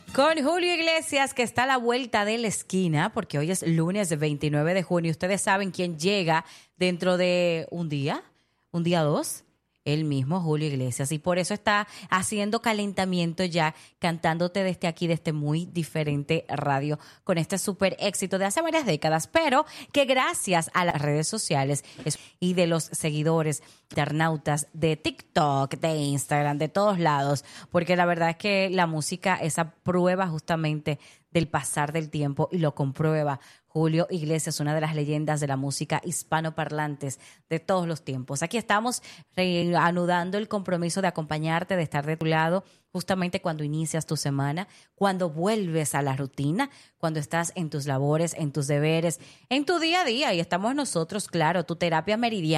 Con Julio Iglesias, que está a la vuelta de la esquina, porque hoy es lunes 29 de junio. Ustedes saben quién llega dentro de un día 2, él mismo, Julio Iglesias. Y por eso está haciendo calentamiento ya, cantándote desde aquí, desde muy diferente radio, con este súper éxito de hace varias décadas, pero que gracias a las redes sociales y de los seguidores, internautas de TikTok, de Instagram, de todos lados, porque la verdad es que la música, esa prueba justamente del pasar del tiempo, y lo comprueba Julio Iglesias, una de las leyendas de la música hispanoparlantes de todos los tiempos. Aquí estamos reanudando el compromiso de acompañarte, de estar de tu lado, justamente cuando inicias tu semana, cuando vuelves a la rutina, cuando estás en tus labores, en tus deberes, en tu día a día. Y estamos nosotros, claro, tu terapia meridiana